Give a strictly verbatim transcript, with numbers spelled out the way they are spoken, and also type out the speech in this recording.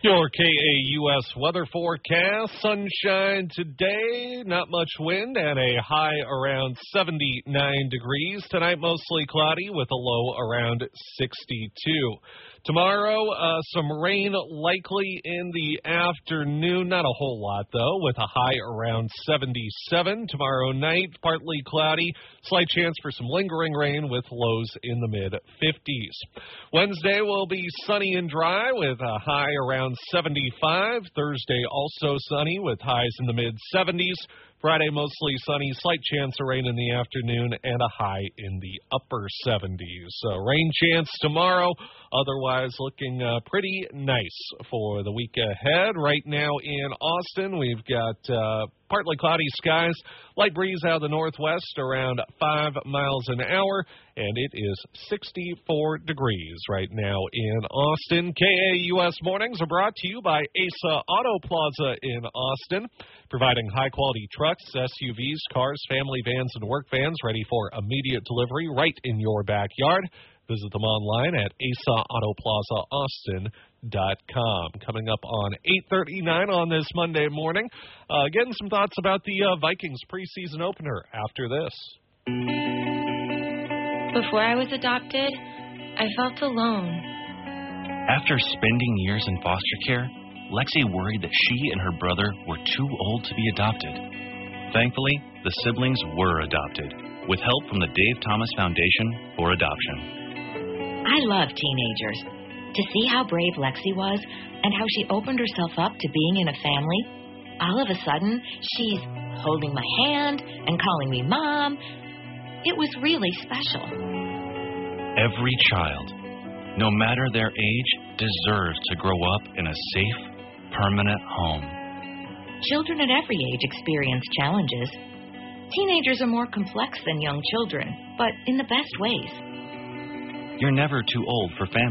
Your K A U S weather forecast. Sunshine today, not much wind, and a high around seventy-nine degrees. Tonight, mostly cloudy with a low around sixty-two. Tomorrow, uh, some rain likely in the afternoon. Not a whole lot, though, with a high around seventy-seven. Tomorrow night, partly cloudy. Slight chance for some lingering rain with lows in the mid-fifties. Wednesday will be sunny and dry with a high around seventy-five. Thursday also sunny with highs in the mid-seventies. Friday mostly sunny, slight chance of rain in the afternoon, and a high in the upper seventies. So rain chance tomorrow, otherwise looking uh, pretty nice for the week ahead. Right now in Austin, we've got uh, partly cloudy skies, light breeze out of the northwest around five miles an hour, and it is sixty-four degrees right now in Austin. K A U S Mornings are brought to you by Asa Auto Plaza in Austin, providing high-quality trucks, S U Vs, cars, family vans, and work vans ready for immediate delivery right in your backyard. Visit them online at asa auto plaza austin dot com. Coming up on eight thirty-nine on this Monday morning, uh, getting some thoughts about the uh, Vikings preseason opener after this. Before I was adopted, I felt alone. After spending years in foster care, Lexi worried that she and her brother were too old to be adopted. Thankfully, the siblings were adopted, with help from the Dave Thomas Foundation for Adoption. I love teenagers. To see how brave Lexi was and how she opened herself up to being in a family, all of a sudden, she's holding my hand and calling me Mom. It was really special. Every child, no matter their age, deserves to grow up in a safe, permanent home. Children at every age experience challenges. Teenagers are more complex than young children, but in the best ways. You're never too old for family.